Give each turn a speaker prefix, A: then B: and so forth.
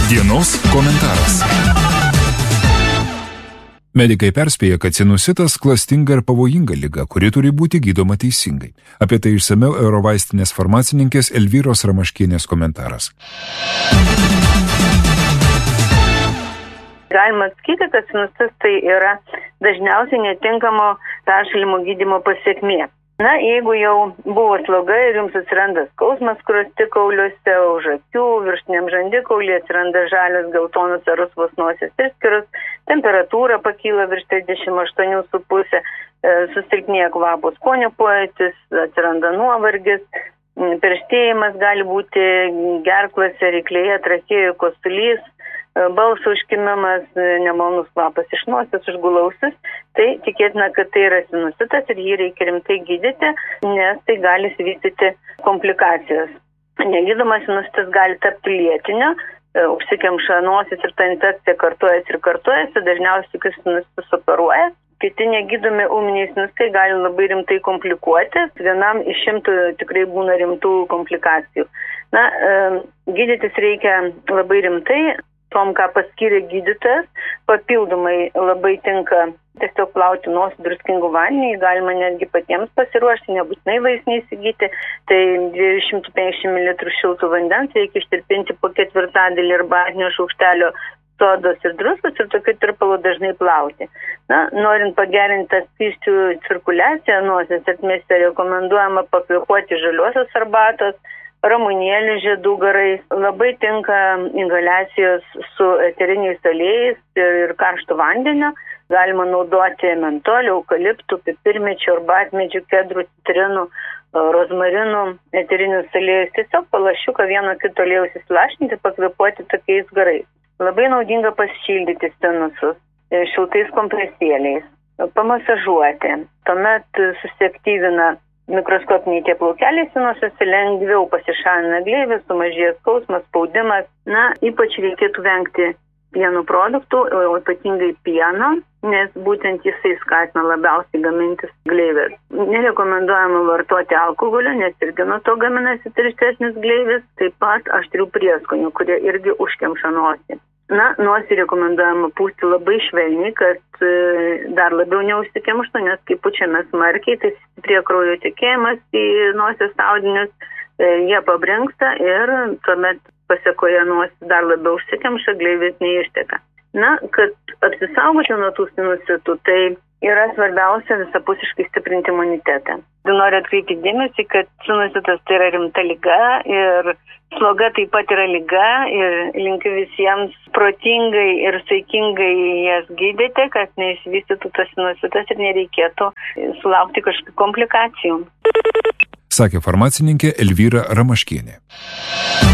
A: Dienos komentaras. Medikai perspėja, kad sinusitas klastinga ir pavojinga liga, kuri turi būti gydoma teisingai. Apie tai išsamiau Eurovaistinės farmacininkės Elvyros Ramaškienės komentaras.
B: Galima atsakyti, kad sinusitas tai yra dažniausiai netinkamo peršalimo gydymo pasekmė. Na, jeigu jau buvo sloga ir jums atsiranda skausmas skruostikauliuose, už akių, viršutiniam žandikaulyje atsiranda žalias, geltonas ar rusvos nosies išskyros, temperatūra pakyla virš 38,5, susilpnėja kvapo skonio pojūtis, atsiranda nuovargis, perštėjimas gali būti gerklose, ryklėje, trachėjoje, kosulys, balso užkimimas, nemalonus kvapas iš nosies, užgula ausis, tai tikėtina, kad tai yra sinusitas ir jį reikia rimtai gydyti, nes tai gali vystyti komplikacijas. Negydomas sinusitas gali tapti lėtiniu, užsikemša nosis ir ta infekcija kartojasi, dažniausiai tokius sinusitus operuoja. Kiti negydomi ūminiai sinustai gali labai rimtai komplikuoti, vienam iš 100 tikrai būna rimtų komplikacijų. Na, gydytis reikia labai rimtai. Tom, ką paskyrė gydytojas, papildomai labai tinka tiesiog plauti nosį druskingų vandeniu, galima netgi patiems pasiruošti, nebūtinai vaistinį įsigyti, tai 250 ml šiltų vandens reikia ištirpinti po 1/4 arbatinio šaukštelio sodos ir druskos ir tokiu tirpalu dažnai plauti. Na, norint pagerinti skysčių cirkuliaciją nosies ertmėse, rekomenduojama pakvėpuoti žaliosios arbatos, ramunėlių žiedų garais. Labai tinka inhaliacijos su eteriniais aliejais ir karštu vandeniu. Galima naudoti mentolio, eukaliptų, pipirmėčių, arbatmedžių, kedrų, citrinų, rozmarinų, eterinius aliejus. Tiesiog palašiuką vieno kito aliejaus įsilašinti, pakvėpuoti tokiais garais. Labai naudinga pasišildyti sinusus šiltais kompresėliais, pamasažuoti. Tuomet susiaktyvina mikroskopiniai tie plaukeliai sinusuose, lengviau pasišalina gleivis, sumažėja skausmas, spaudimas. Na, ypač reikėtų vengti pieno produktų, o ypatingai pieno, nes būtent jisai skatina labiausiai gamintis gleives. Nerekomenduojama vartoti alkoholio, nes irgi nuo to gaminasi tirštesnis gleivis, taip pat aštrių prieskonių, kurie irgi užkemša nosį. Na, nosį rekomenduojama pūsti labai švelniai, kad dar labiau neužsikemštų, nes kai pučiame smarkiai, tai stiprėja kraujo tekėjimas į nosies audinius, jie pabrinksta ir tuomet pasekoje nosis dar labiau užsikemša, gleivis neišteka. Na, kad apsisaugoti nuo tų sinusitų, tai yra svarbiausia visapusiškai stiprinti imunitetą. Noriu atkreipti dėmesį, kad sinusitas tai yra rimta liga ir sloga taip pat yra liga ir linkiu visiems protingai ir saikingai jas gydyti, kad neišvystytų tas sinusitas ir nereikėtų sulaukti kažkokių komplikacijų.
A: Sakė farmacininkė Elvyra Ramaškienė.